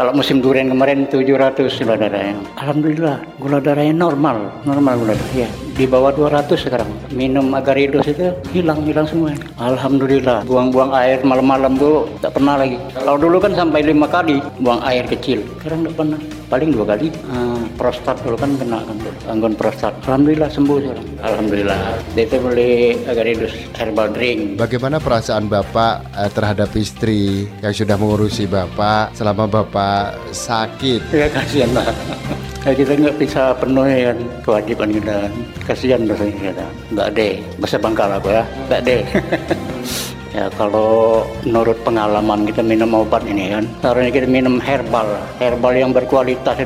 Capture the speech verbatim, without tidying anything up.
Kalau musim durian kemarin tujuh ratus gula darahnya. Alhamdulillah, gula darahnya normal, normal gula darah. Ya, di bawah dua ratus sekarang. Minum Agaridos itu hilang, hilang semua. Alhamdulillah, buang-buang air malam-malam tuh tak pernah lagi. Kalau dulu kan sampai lima kali buang air kecil, sekarang tak pernah. Paling dua kali. Uh, prostat dulu kan kena kan, gangguan prostat. Alhamdulillah sembuh sekarang. Alhamdulillah. Itu beli Agaridos herbal drink. Bagaimana perasaan Bapak eh, terhadap istri yang sudah mengurusi Bapak selama Bapak sakit? Ya kasihan lah. Ya, kita nggak bisa penuhi kan kewajiban kita. Kasihan rasanya kita. Nggak deh. Bahasa Bangkal aku ya. Nggak deh. Ya kalau menurut pengalaman kita minum obat ini kan, seharusnya kita minum herbal, herbal yang berkualitas.